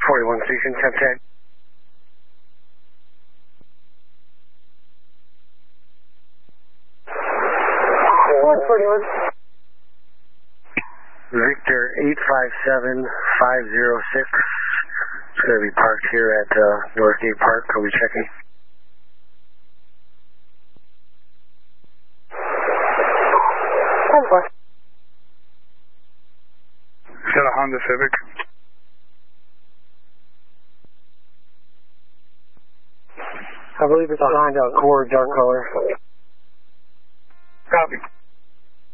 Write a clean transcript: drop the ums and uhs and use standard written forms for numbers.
41 station, 1010. 41. Victor 857506. It's going to be parked here at Northgate Park. Are we checking? Is that a Honda Civic? I believe it's a Honda Accord, dark color.